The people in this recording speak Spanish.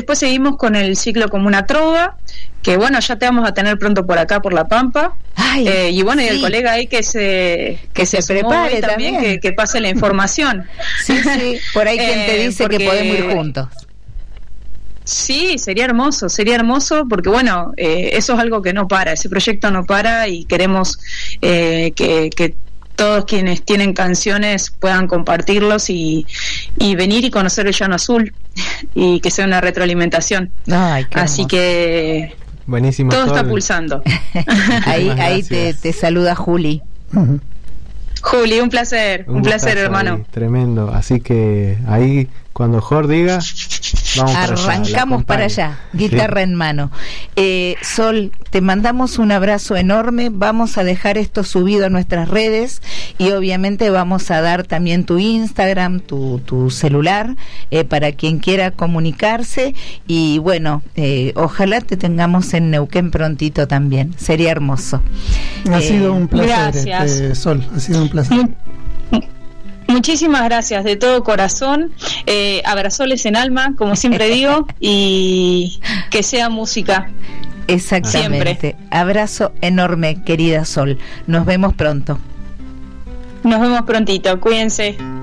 después seguimos con el ciclo Comuna Trova, que bueno, ya te vamos a tener pronto por acá, por La Pampa. Ay, y bueno, sí. Y el colega ahí que se prepare también. Que pase la información. Sí, por ahí quien te dice que podemos ir juntos. Sí, sería hermoso porque bueno, eso es algo que no para, ese proyecto no para y queremos que todos quienes tienen canciones puedan compartirlos y venir y conocer el Llano Azul y que sea una retroalimentación. Ay, qué así hermoso. Que buenísimo, todo Sol. está pulsando. ahí te saluda Juli. Juli, un placer hermano. Ahí, tremendo, así que ahí cuando Jor diga, vamos arrancamos para allá, guitarra en mano. Sol, te mandamos un abrazo enorme, vamos a dejar esto subido a nuestras redes y obviamente vamos a dar también tu Instagram, tu celular, para quien quiera comunicarse y bueno, ojalá te tengamos en Neuquén prontito también, sería hermoso. Ha sido un placer, gracias. Sol, ha sido un placer. Muchísimas gracias, de todo corazón. Abrazoles en alma, como siempre digo, y que sea música. Exactamente. Siempre. Abrazo enorme, querida Sol. Nos vemos pronto. Nos vemos prontito, cuídense.